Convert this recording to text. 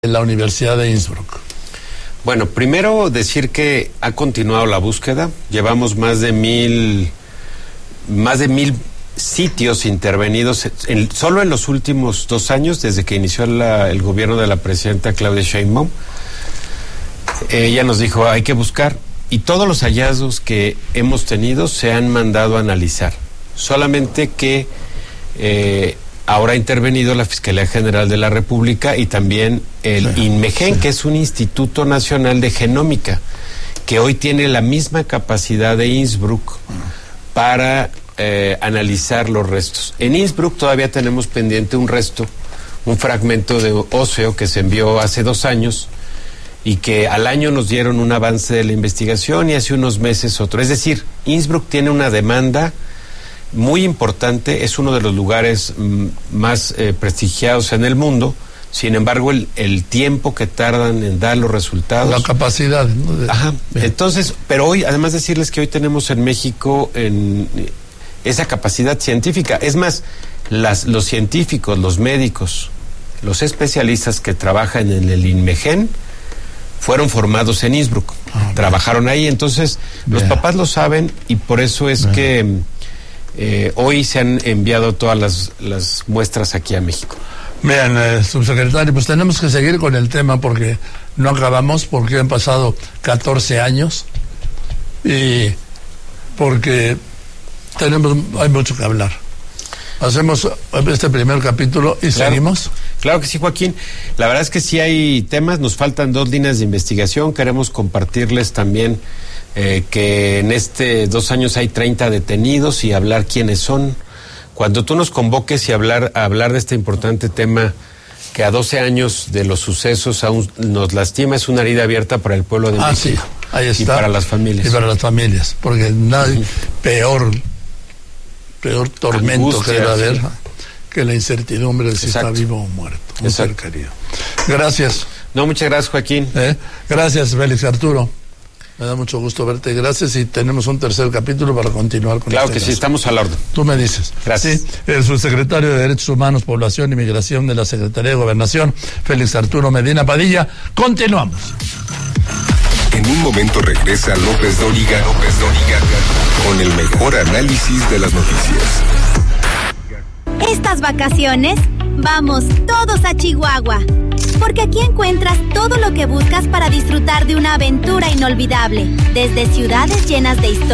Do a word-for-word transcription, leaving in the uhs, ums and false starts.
en la Universidad de Innsbruck? Bueno, primero decir que ha continuado la búsqueda. Llevamos más de mil, más de mil sitios intervenidos en, solo en los últimos dos años, desde que inició la, el gobierno de la presidenta Claudia Sheinbaum. Ella nos dijo, hay que buscar, y todos los hallazgos que hemos tenido se han mandado a analizar. Solamente que eh, ahora ha intervenido la Fiscalía General de la República y también el sí, INMEGEN, sí. que es un Instituto Nacional de Genómica, que hoy tiene la misma capacidad de Innsbruck para eh, analizar los restos. En Innsbruck todavía tenemos pendiente un resto, un fragmento de óseo que se envió hace dos años y que al año nos dieron un avance de la investigación y hace unos meses otro. Es decir, Innsbruck tiene una demanda muy importante, es uno de los lugares mm, más eh, prestigiados en el mundo. Sin embargo, el, el tiempo que tardan en dar los resultados. La capacidad, ¿no? De... Ajá. Bien. Entonces, pero hoy, además decirles que hoy tenemos en México en, esa capacidad científica. Es más, las, los científicos, los médicos, los especialistas que trabajan en el INMEGEN fueron formados en Innsbruck. Ah, trabajaron ahí. Entonces, bien. Los papás lo saben y por eso es bien. que eh, hoy se han enviado todas las, las muestras aquí a México. Bien, eh, subsecretario, pues tenemos que seguir con el tema porque no acabamos, porque han pasado catorce años y porque tenemos, hay mucho que hablar. Hacemos este primer capítulo y claro, seguimos. Claro que sí, Joaquín. La verdad es que sí hay temas, nos faltan dos líneas de investigación. Queremos compartirles también eh, que en este dos años hay treinta detenidos y hablar quiénes son. Cuando tú nos convoques y hablar, a hablar de este importante tema que a doce años de los sucesos aún nos lastima, es una herida abierta para el pueblo de ah, México. Sí. Ahí está. Y para las familias. Y para las familias, porque nadie, uh-huh. peor, peor tormento Angustia, que debe haber sí. que la incertidumbre de si Exacto. está vivo o muerto. Un ser querido. Gracias. No, muchas gracias, Joaquín. ¿Eh? Gracias, Félix Arturo. Me da mucho gusto verte, gracias, y tenemos un tercer capítulo para continuar con Claro este que caso. Sí, estamos al orden. Tú me dices. Gracias. Sí, el subsecretario de Derechos Humanos, Población y Migración de la Secretaría de Gobernación, Félix Arturo Medina Padilla. Continuamos. En un momento regresa López Dóriga, López Dóriga, con el mejor análisis de las noticias. Estas vacaciones, vamos todos a Chihuahua, porque aquí encuentras todo lo que buscas para disfrutar de una aventura inolvidable, desde ciudades llenas de historia.